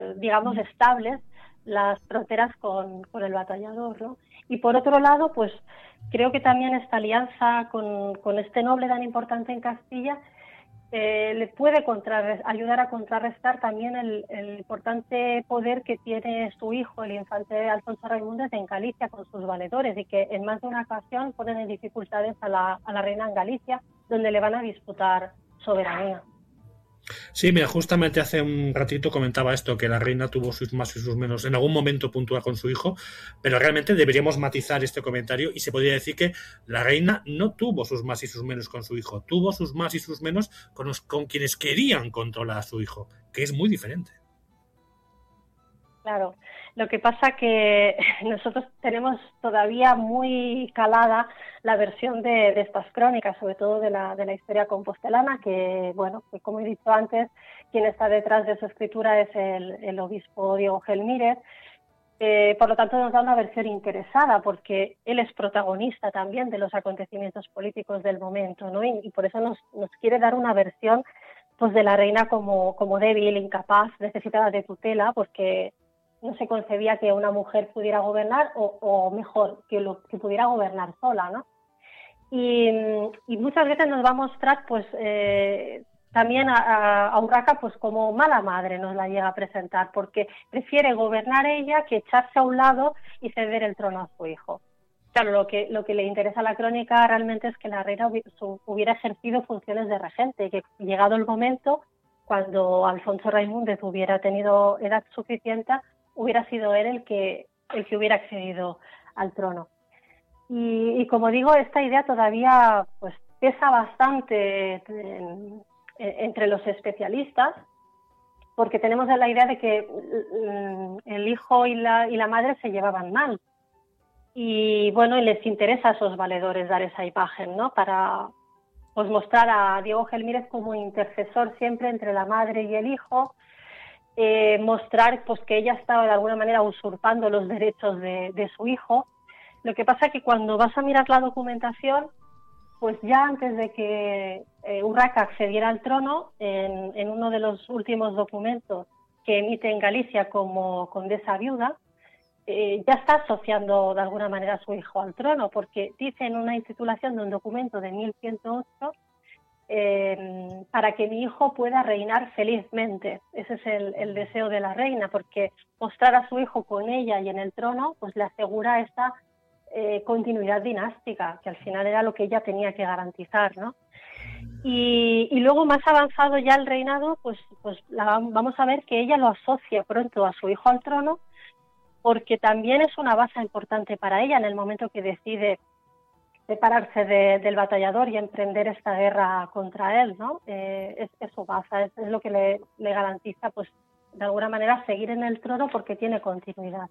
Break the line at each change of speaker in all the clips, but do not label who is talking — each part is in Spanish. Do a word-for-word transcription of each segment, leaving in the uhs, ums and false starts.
digamos, estables las fronteras con, con el batallador, ¿no? Y por otro lado, pues creo que también esta alianza con, con este noble tan importante en Castilla eh, le puede ayudar a contrarrestar también el, el importante poder que tiene su hijo, el infante Alfonso Raimundes, en Galicia con sus valedores, y que en más de una ocasión ponen en dificultades a la, a la reina en Galicia, donde le van a disputar soberanía.
Sí, mira, justamente hace un ratito comentaba esto, que la reina tuvo sus más y sus menos en algún momento puntual con su hijo, pero realmente deberíamos matizar este comentario y se podría decir que la reina no tuvo sus más y sus menos con su hijo, tuvo sus más y sus menos con, los, con quienes querían controlar a su hijo, que es muy diferente.
Claro, lo que pasa que nosotros tenemos todavía muy calada la versión de, de estas crónicas, sobre todo de la, de la historia compostelana, que, bueno, pues como he dicho antes, quien está detrás de su escritura es el, el obispo Diego Gelmírez. Eh, por lo tanto, nos da una versión interesada, porque él es protagonista también de los acontecimientos políticos del momento, ¿no? Y, y por eso nos, nos quiere dar una versión, pues, de la reina como, como débil, incapaz, necesitada de tutela, porque no se concebía que una mujer pudiera gobernar, o, o mejor, que, lo, que pudiera gobernar sola, ¿no? Y, y muchas veces nos va a mostrar, pues, eh, también a, a, a Urraca, pues, como mala madre nos la llega a presentar, porque prefiere gobernar ella que echarse a un lado y ceder el trono a su hijo. Claro, lo que, lo que le interesa a la crónica realmente es que la reina hubiera ejercido funciones de regente, que llegado el momento, cuando Alfonso Raimúndez hubiera tenido edad suficiente, hubiera sido él el que, el que hubiera accedido al trono. Y, y como digo, esta idea todavía, pues, pesa bastante en, en, entre los especialistas, porque tenemos la idea de que el hijo y la, y la madre se llevaban mal. Y bueno, y les interesa a esos valedores dar esa imagen, ¿no? Para, pues, mostrar a Diego Gelmírez como intercesor siempre entre la madre y el hijo. Eh, mostrar, pues, que ella estaba de alguna manera usurpando los derechos de, de su hijo. Lo que pasa es que cuando vas a mirar la documentación, pues ya antes de que eh, Urraca accediera al trono, en, en uno de los últimos documentos que emite en Galicia como condesa viuda, eh, ya está asociando de alguna manera a su hijo al trono, porque dice en una intitulación de un documento de mil ciento ocho Eh, para que mi hijo pueda reinar felizmente. Ese es el, el deseo de la reina, porque mostrar a su hijo con ella y en el trono, pues le asegura esta eh, continuidad dinástica, que al final era lo que ella tenía que garantizar, ¿no? Y, y luego, más avanzado ya el reinado, pues, pues la, vamos a ver que ella lo asocia pronto a su hijo al trono, porque también es una base importante para ella en el momento que decide separarse de, del batallador y emprender esta guerra contra él, ¿no? Eh, es, es su base, es, es lo que le, le garantiza, pues, de alguna manera seguir en el trono, porque tiene continuidad.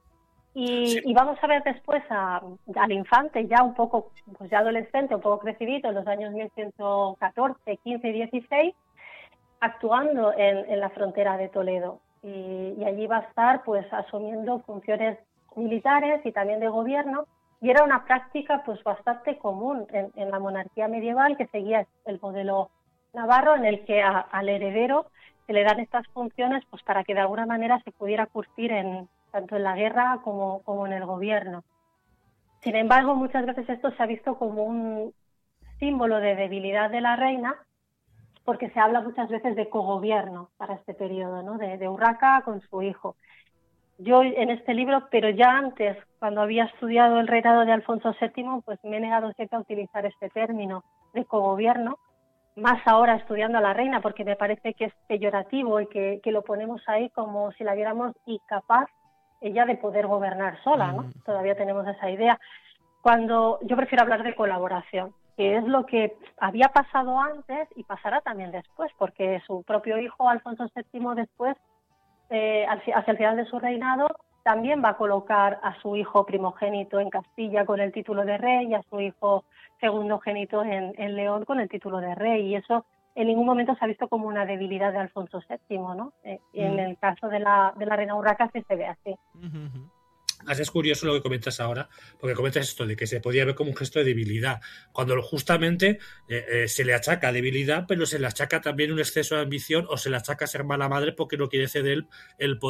Y,
Sí.
y vamos a ver después a, al infante ya un poco, pues ya adolescente, un poco crecidito, en los años mil ciento catorce, quince y dieciséis, actuando en, en la frontera de Toledo. Y, y allí va a estar, pues, asumiendo funciones militares y también de gobierno. Y era una práctica, pues, bastante común en, en la monarquía medieval, que seguía el modelo navarro, en el que a, al heredero se le dan estas funciones, pues, para que de alguna manera se pudiera curtir en, tanto en la guerra como, como en el gobierno. Sin embargo, muchas veces esto se ha visto como un símbolo de debilidad de la reina, porque se habla muchas veces de cogobierno para este periodo, ¿no? De, de Urraca con su hijo. Yo en este libro, pero ya antes, cuando había estudiado el reinado de Alfonso séptimo, pues me he negado siempre a utilizar este término de cogobierno, más ahora estudiando a la reina, porque me parece que es peyorativo y que, que lo ponemos ahí como si la viéramos incapaz ella de poder gobernar sola, ¿no? Mm. Todavía tenemos esa idea. Cuando yo prefiero hablar de colaboración, que es lo que había pasado antes y pasará también después, porque su propio hijo, Alfonso séptimo, después, Eh, hacia el final de su reinado, también va a colocar a su hijo primogénito en Castilla con el título de rey y a su hijo segundogénito en, en León con el título de rey, y eso en ningún momento se ha visto como una debilidad de Alfonso séptimo, ¿no? Eh, mm. En el caso de la, de la reina Urraca sí se ve así.
Uh-huh. Es curioso lo que comentas ahora, porque comentas esto de que se podía ver como un gesto de debilidad, cuando justamente eh, eh, se le achaca debilidad, pero se le achaca también un exceso de ambición, o se le achaca ser mala madre porque no quiere ceder el, el poder